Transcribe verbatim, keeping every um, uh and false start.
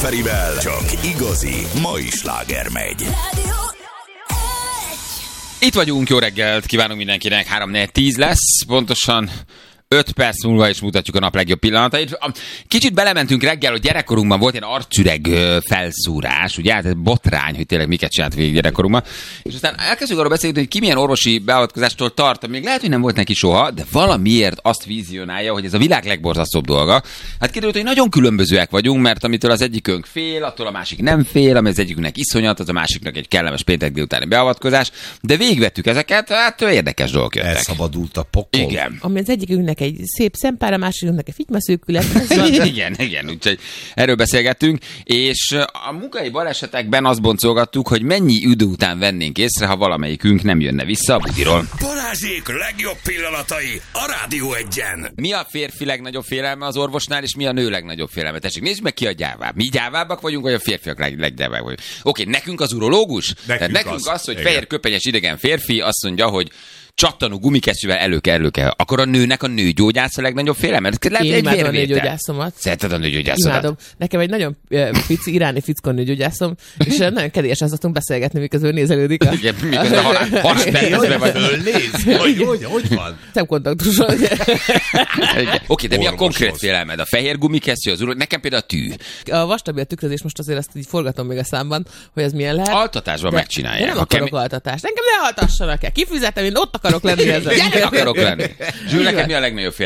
Ferivel csak igazi mai sláger megy. Itt vagyunk, jó reggelt kívánunk mindenkinek, három négy tíz lesz, pontosan öt perc múlva is mutatjuk a nap legjobb pillanatait. Kicsit belementünk reggel, hogy gyerekkorunkban volt ilyen arcüreg felszúrás, ugye, hát ez botrány, hogy tényleg miket csinált végig gyerekkorunkban. És aztán elkezdjük arról beszélni, hogy ki milyen orvosi beavatkozástól tart, még lehet, hogy nem volt neki soha, de valamiért azt vizionálja, hogy ez a világ legborzasztóbb dolga. Hát kiderült, hogy nagyon különbözőek vagyunk, mert amitől az egyikünk fél, attól a másik nem fél, ami az egyikünknek iszonyat, az a másiknak egy kellemes péntek délutáni beavatkozás, de végigvettük ezeket, hát érdekes dolgok jöttek. Elszabadult a pokol. Igen. Ami az egyikünknek egy szép szempár, a másikünknek egy fitymaszűkület. igen, igen, úgyhogy erről beszélgettünk, és a munkai balesetekben azt boncolgattuk, hogy mennyi idő után vennénk észre, ha valamelyikünk nem jönne vissza a budiról. Balázsék legjobb pillanatai a Rádió Egyen. Mi a férfi legnagyobb félelme az orvosnál, és mi a nő legnagyobb félelme? Tessék, nézzük meg, ki a gyávább. Mi gyávábbak vagyunk, vagy a férfiak leg- leggyávábbak vagyunk? Oké, nekünk az urológus? Nekünk, Tehát nekünk az, az hogy igen. fehér köpenyes idegen férfi azt mondja, hogy csattanó gumikesztyűvel elő kell, elő kell. Akkor a nőnek a nőgyógyász a legnagyobb félelme? Lehet, Én egy imádom a vérvétel. nőgyógyászomat. Szereted a nőgyógyászodat? Imádom. Nekem egy nagyon uh, pici iráni fickó nőgyógyászom, és uh, nagyon kedélyesen szoktunk beszélgetni, miközben nézelődik. A... Igen, miközben ha, haspercben vagy. Fölnéz? Hogy, hogy, hogy van? Szemkontaktuson. Oké, de mi a Orvoshoz. konkrét félelmed? A fehér gumikesztyű, az uró? Nekem például a tű. A vastabi a tükrözés, most azért ezt így forgatom még a számban, hogy ez milyen lehet. Altatásban De megcsinálják. Én nem Ha akarok kemény- altatást. Engem ne altassanak el. Kifizetem, én ott akarok lenni ezzel. Gyere, akarok lenni. Zsül, neked van. mi a legnagyobb